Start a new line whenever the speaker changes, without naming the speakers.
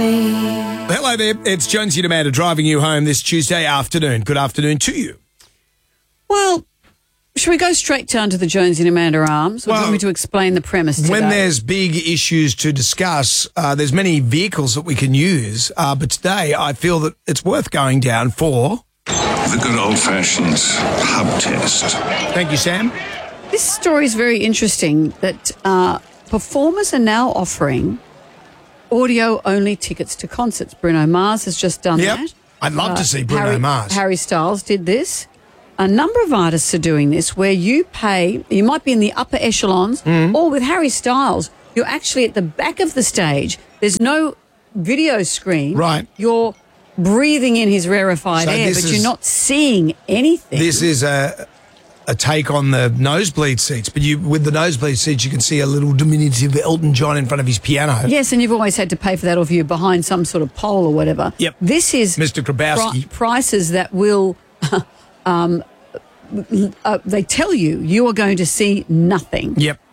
me.
Hello there, it's Jonesy and Amanda driving you home this Tuesday afternoon. Good afternoon to you.
Well, should we go straight down to the Jonesy and Amanda arms? Or do you want me to explain the premise today?
When there's big issues to discuss, there's many vehicles that we can use, but today I feel that it's worth going down for...
the good old-fashioned hub test.
Thank you, Sam.
This story is very interesting that performers are now offering audio-only tickets to concerts. Bruno Mars has just done that.
I'd love to see Bruno Mars.
Harry Styles did this. A number of artists are doing this where you pay, you might be in the upper echelons, or with Harry Styles, you're actually at the back of the stage. There's no video screen.
Right.
You're breathing in his rarefied air, but you're not seeing anything.
This is a take on the nosebleed seats, but with the nosebleed seats, you can see a little diminutive Elton John in front of his piano.
Yes, and you've always had to pay for that, or if you're behind some sort of pole or whatever.
Yep.
This is
Mr. Grabowski.
Prices that will... they tell you are going to see nothing.
Yep.